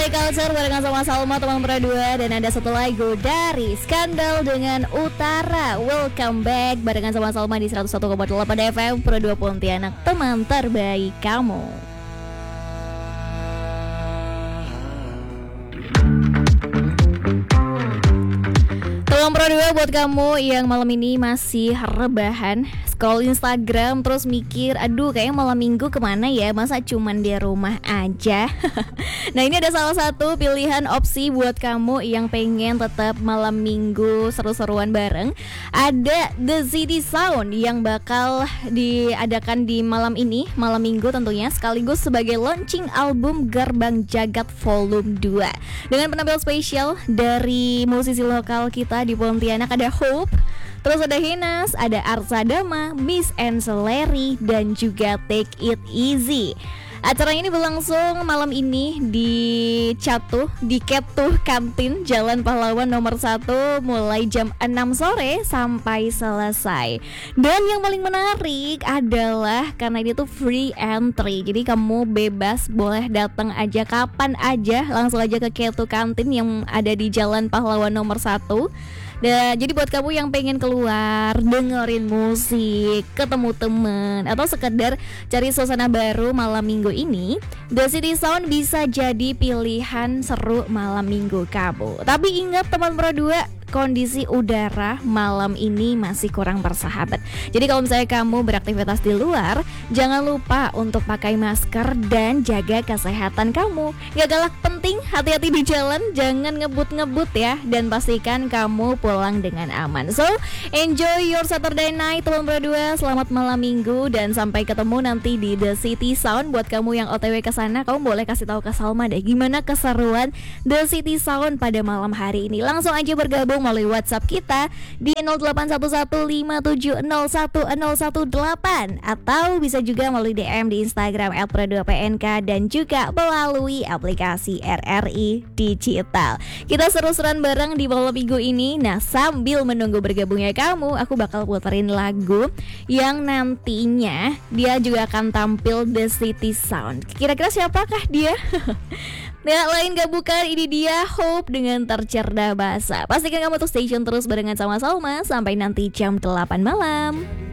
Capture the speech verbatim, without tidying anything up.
My Culture barengan sama Salma teman berdua. Dan ada satu lagu dari Skandal dengan Utara. Welcome back barengan sama Salma di seratus satu koma delapan F M Pro dua Pontianak, teman terbaik kamu. Teman Pro dua buat kamu yang malam ini masih rebahan, scroll Instagram terus mikir, aduh kayaknya malam minggu kemana ya, masa cuman di rumah aja. Nah ini ada salah satu pilihan opsi buat kamu yang pengen tetap malam minggu seru-seruan bareng. Ada The City Sound yang bakal diadakan di malam ini, malam minggu tentunya, sekaligus sebagai launching album Gerbang Jagat Volume dua. Dengan penampil spesial dari musisi lokal kita di Pontianak, ada Hope, terus ada Hinas, ada Arsadama, Miss Ancillary, dan juga Take It Easy. Acara ini berlangsung malam ini di Catuh, di Ketuh Kantin, Jalan Pahlawan nomor satu, mulai jam enam sore sampai selesai. Dan yang paling menarik adalah karena ini tuh free entry, jadi kamu bebas boleh datang aja kapan aja, langsung aja ke Ketuh Kantin yang ada di Jalan Pahlawan nomor satu. Dan jadi buat kamu yang pengen keluar, dengerin musik, ketemu temen, atau sekedar cari suasana baru malam minggu ini, The City Sound bisa jadi pilihan seru malam minggu kamu. Tapi ingat teman Pro dua, kondisi udara malam ini masih kurang bersahabat. Jadi kalau misalnya kamu beraktivitas di luar, jangan lupa untuk pakai masker dan jaga kesehatan kamu. Gak galak penting, hati-hati di jalan, jangan ngebut-ngebut ya, dan pastikan kamu pulang dengan aman. So, enjoy your Saturday night teman Pro dua. Selamat malam minggu dan sampai ketemu nanti di The City Sound. Buat kamu yang O T W ke sana, kamu boleh kasih tahu ke Salma deh gimana keseruan The City Sound pada malam hari ini. Langsung aja bergabung melalui WhatsApp kita di nol delapan satu satu lima tujuh nol satu nol satu delapan, atau bisa juga melalui D M di Instagram et pro dua P N K dan juga melalui aplikasi R R I Digital. Kita seru-seruan bareng di malam minggu ini. Nah, sambil menunggu bergabungnya kamu, aku bakal puterin lagu yang nantinya dia juga akan tampil The City Sound. Kira-kira siapakah dia? Nah, lain gak bukan, ini dia Hope dengan Tercerdah Basah. Pastikan kamu tuh stay tune terus barengan sama Salma sampai nanti jam delapan malam.